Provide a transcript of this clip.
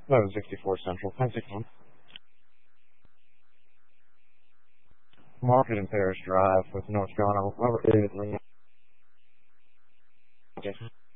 1164 Central, 1061. Market and Parish Drive with North Carolina. Over.